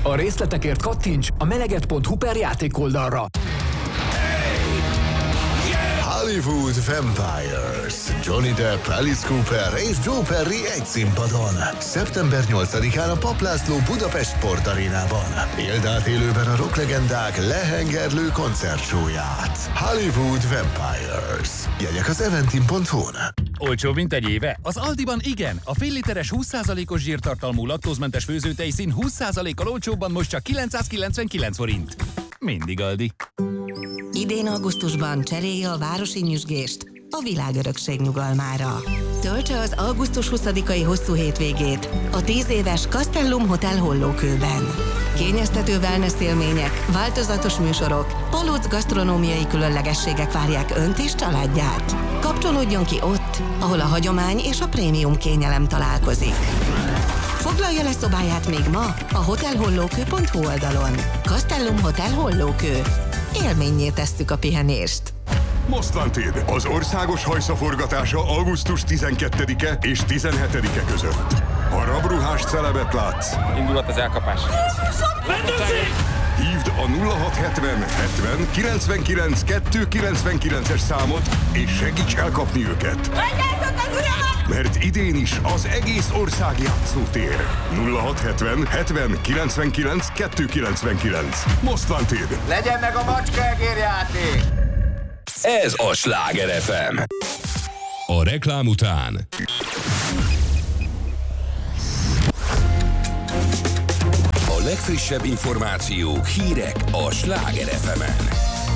A részletekért kattints a meleget.hu per játékoldalra. Hollywood Vampires. Johnny Depp, Alice Cooper és Joe Perry egy színpadon. Szeptember 8-án a Papp László Budapest Sportarénában. Éld át élőben a rocklegendák lehengerlő koncertsóját. Hollywood Vampires. Jegyek az eventim.hu-n. Olcsóbb, mint egy éve? Az Aldiban igen! A fél literes 20%-os zsírtartalmú laktózmentes főzőtejszín 20%-kal olcsóbban most csak 999 forint. Mindig Aldi. Idén augusztusban cserélje a városi nyüzsgést a világörökség nyugalmára. Töltse az augusztus 20-ai hosszú hétvégét a 10 éves Castellum Hotel Hollókőben. Kényeztető wellness élmények, változatos műsorok, palóc gasztronómiai különlegességek várják Önt és családját. Kapcsolódjon ki ott, ahol a hagyomány és a prémium kényelem találkozik. Foglalja le szobáját még ma a hotelhollókő.hu oldalon. Castellum Hotel Hollókő. Élménnyé tesszük a pihenést. Mostlanted, az országos hajszaforgatása augusztus 12-e és 17-e között. Ha rabruhás celebet látsz, indulat az elkapás. hívd a 0670 70 99 299-es számot, és segíts elkapni őket. Mert idén is az egész ország játszótér. 0670 70 99 299. Mostlanted. Legyen meg a macskaegérjáték! Ez a Sláger FM. A reklám után a legfrissebb információk, hírek a Sláger FM-en.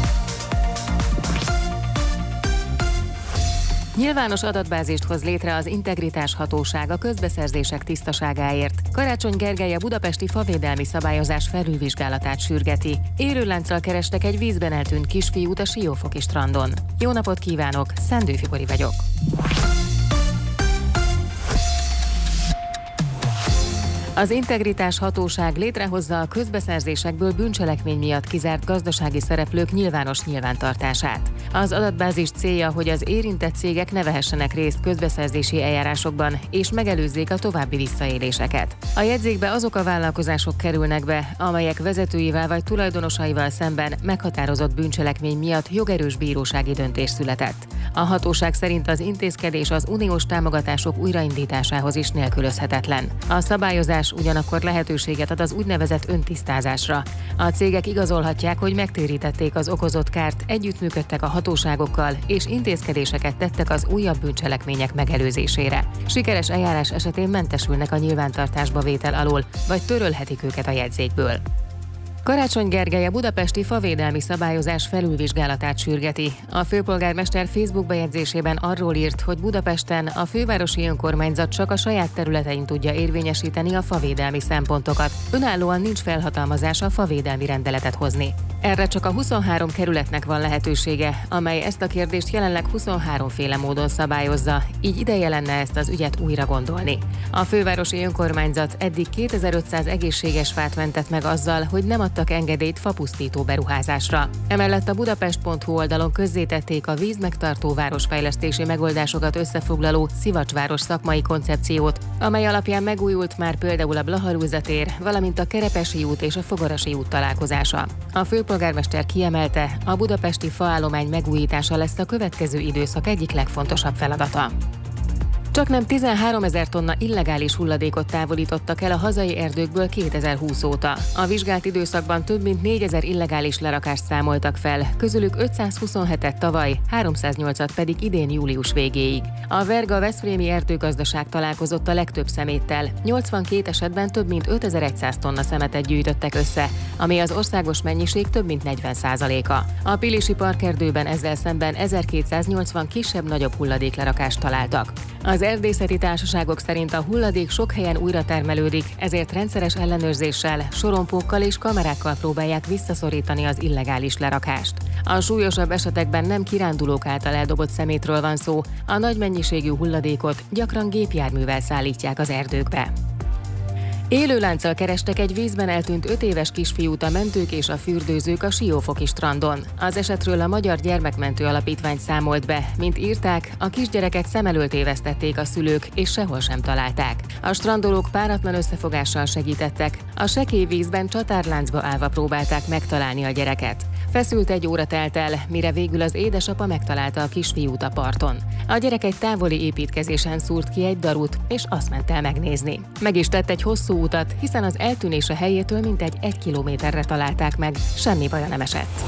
Nyilvános adatbázist hoz létre az Integritás Hatóság a közbeszerzések tisztaságáért. Karácsony Gergely a budapesti favédelmi szabályozás felülvizsgálatát sürgeti. Élőlánccal kerestek egy vízben eltűnt kisfiút a Siófoki strandon. Jó napot kívánok, Szendő Fibori vagyok. Az Integritás Hatóság létrehozza a közbeszerzésekből bűncselekmény miatt kizárt gazdasági szereplők nyilvános nyilvántartását. Az adatbázis célja, hogy az érintett cégek ne vehessenek részt közbeszerzési eljárásokban, és megelőzzék a további visszaéléseket. A jegyzékbe azok a vállalkozások kerülnek be, amelyek vezetőivel vagy tulajdonosaival szemben meghatározott bűncselekmény miatt jogerős bírósági döntés született. A hatóság szerint az intézkedés az uniós támogatások újraindításához is nélkülözhetetlen. A szabályozás ugyanakkor lehetőséget ad az úgynevezett öntisztázásra. A cégek igazolhatják, hogy megtérítették az okozott kárt, együttműködtek a hatóságokkal és intézkedéseket tettek az újabb bűncselekmények megelőzésére. Sikeres eljárás esetén mentesülnek a nyilvántartásba vétel alól, vagy törölhetik őket a jegyzékből. Karácsony Gergely a budapesti favédelmi szabályozás felülvizsgálatát sürgeti. A főpolgármester Facebook bejegyzésében arról írt, hogy Budapesten a fővárosi önkormányzat csak a saját területein tudja érvényesíteni a favédelmi szempontokat. Önállóan nincs felhatalmazása favédelmi rendeletet hozni. Erre csak a 23 kerületnek van lehetősége, amely ezt a kérdést jelenleg 23 féle módon szabályozza, így ideje lenne ezt az ügyet újra gondolni. A fővárosi önkormányzat eddig 2500 egészséges fát mentett meg azzal, hogy nem adtak engedélyt fapusztító beruházásra. Emellett a budapest.hu oldalon közzétették a vízmegtartó városfejlesztési megoldásokat összefoglaló Szivacsváros szakmai koncepciót, amely alapján megújult már például a Blaha tér, valamint a Kerepesi út és a Fogarasi út találkozása. A főpolgármester kiemelte, a budapesti faállomány megújítása lesz a következő időszak egyik legfontosabb feladata. Csaknem 13 000 tonna illegális hulladékot távolítottak el a hazai erdőkből 2020 óta. A vizsgált időszakban több mint 4000 illegális lerakást számoltak fel, közülük 527-et tavaly, 308-at pedig idén július végéig. A Verga-Veszprémi erdőgazdaság találkozott a legtöbb szeméttel, 82 esetben több mint 5100 tonna szemetet gyűjtöttek össze, ami az országos mennyiség több mint 40%-a. A Pilisi parkerdőben ezzel szemben 1280 kisebb-nagyobb hulladéklerakást találtak. Az erdészeti társaságok szerint a hulladék sok helyen újra termelődik, ezért rendszeres ellenőrzéssel, sorompókkal és kamerákkal próbálják visszaszorítani az illegális lerakást. A súlyosabb esetekben nem kirándulók által eldobott szemétről van szó, a nagy mennyiségű hulladékot gyakran gépjárművel szállítják az erdőkbe. Élőlánccal kerestek egy vízben eltűnt 5 éves kisfiút a mentők és a fürdőzők a Siófoki strandon. Az esetről a Magyar Gyermekmentő Alapítvány számolt be. Mint írták, a kisgyereket szem elől tévesztették a szülők, és sehol sem találták. A strandolók páratlan összefogással segítettek. A sekély vízben csatárláncba állva próbálták megtalálni a gyereket. Feszült 1 óra telt el, mire végül az édesapa megtalálta a kisfiút a parton. A gyerek egy távoli építkezésen szúrt ki egy darut, és azt ment el megnézni. Meg is tett egy hosszú utat, hiszen az eltűnése helyétől mintegy 1 kilométerre találták meg, semmi baja nem esett.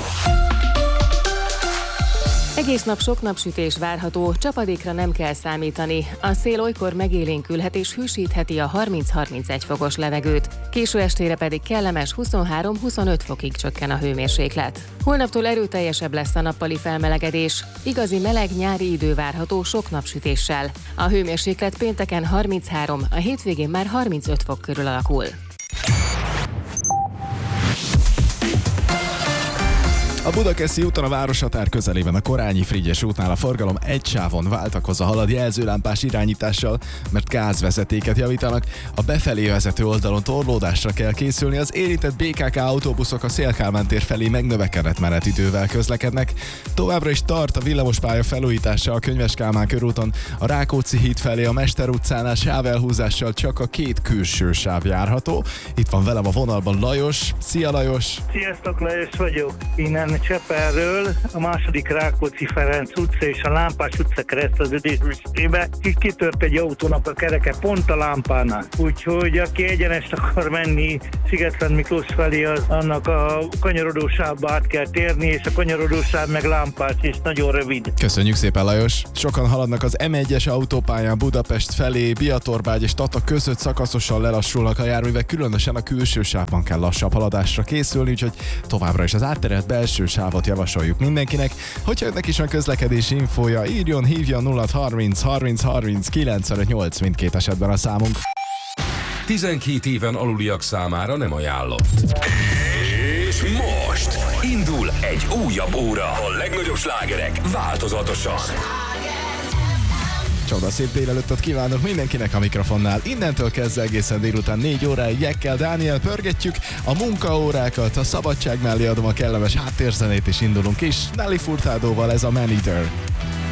Egész nap sok napsütés várható, csapadékra nem kell számítani. A szél olykor megélénkülhet és hűsítheti a 30-31 fokos levegőt. Késő estére pedig kellemes 23-25 fokig csökken a hőmérséklet. Holnaptól erőteljesebb lesz a nappali felmelegedés. Igazi meleg nyári idő várható sok napsütéssel. A hőmérséklet pénteken 33, a hétvégén már 35 fok körül alakul. A Budakeszi úton a városhatár közelében a Korányi Frigyes útnál a forgalom egy sávon váltakozva halad jelzőlámpás irányítással, mert gázvezetéket javítanak. A befelé vezető oldalon torlódásra kell készülni, az érintett BKK autóbuszok a Széll-Kálmán tér felé megnövekedett menetidővel közlekednek. Továbbra is tart a villamospálya felújítása a Könyves Kálmán körúton, a Rákóczi híd felé a Mester utcánál sávelhúzással csak a 2 külső sáv járható. Itt van velem a vonalban Lajos. Szia Lajos! Sziasztok, Lajos vagyok. Innen Cseperről a második Rákóczi-Ferenc utca és a Lámpás utca kereszteződésébe kitört egy autónak a kereke pont a lámpánál. Úgyhogy aki egyenest akar menni Szigetszent Miklós felé, az annak a kanyarodósávba át kell térni, és a kanyarodósáv meg lámpás, és nagyon rövid. Köszönjük szépen, Lajos! Sokan haladnak az M1-es autópályán Budapest felé, Biatorbágy és Tata között szakaszosan lelassulnak a járművek, különösen a külső sávban kell lassabb haladásra készülni, úgyhogy továbbra is az átterelt belső sávot javasoljuk mindenkinek. Hogyha önnek is van közlekedési infója, írjon, hívjon 0630 30 30 958 mindkét esetben a számunk. 12 éven aluliak számára nem ajánlott. És most indul egy újabb óra. A legnagyobb slágerek változatosan. Csodaszép délelőttöt kívánok mindenkinek a mikrofonnál. Innentől kezdve egészen délután 4 óráig Jekkel Dániel pörgetjük a munkaórákat, a szabadság mellé adom a kellemes háttérzenét és indulunk is. Nelly Furtadóval ez a Man Eater.